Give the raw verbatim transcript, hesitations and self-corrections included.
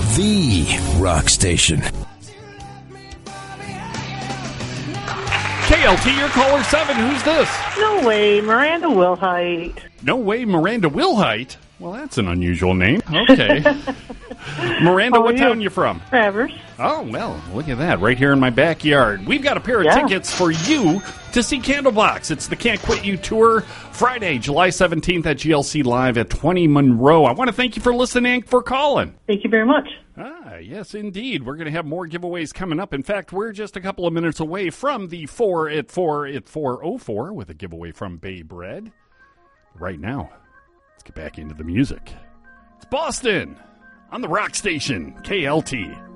the rock station. K L T, your caller seven. Who's this? No way, Miranda Wilhite. No way, Miranda Wilhite? Well, that's an unusual name. Okay. Miranda, How what are town you? you from? Travers. Oh, well, look at that. Right here in my backyard. We've got a pair of Yeah. tickets for you to see Candlebox. It's the Can't Quit You Tour, Friday, July seventeenth at G L C Live at twenty Monroe. I want to thank you for listening and for calling. Thank you very much. Ah, yes, indeed. We're going to have more giveaways coming up. In fact, we're just a couple of minutes away from the four at four at four oh four with a giveaway from Bay Bread. Right now, let's get back into the music. It's Boston on the rock station, K L T.